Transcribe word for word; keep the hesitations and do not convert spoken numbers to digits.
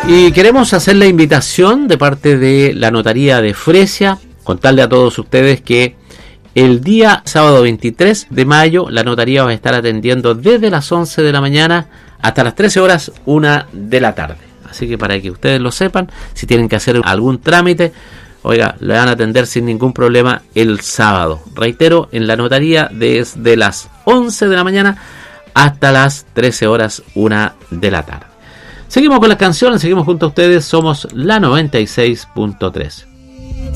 Y queremos hacer la invitación de parte de la Notaría de Fresia, contarle a todos ustedes que el día sábado veintitrés de mayo la notaría va a estar atendiendo desde las once de la mañana hasta las trece horas, una de la tarde. Así que para que ustedes lo sepan, si tienen que hacer algún trámite, oiga, le van a atender sin ningún problema el sábado. Reitero, en la notaría desde las once de la mañana hasta las trece horas, una de la tarde. Seguimos con las canciones, seguimos junto a ustedes, somos la noventa y seis punto tres.